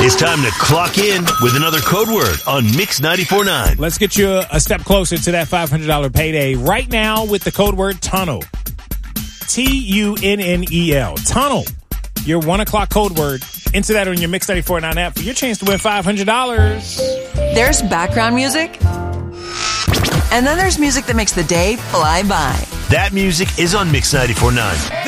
It's time to clock in with another code word on Mix 94.9. Let's get you a step closer to that $500 payday right now with the code word tunnel. Tunnel. Tunnel. Your 1 o'clock code word. Enter that on your Mix 94.9 app for your chance to win $500. There's background music, and then there's music that makes the day fly by. That music is on Mix 94.9.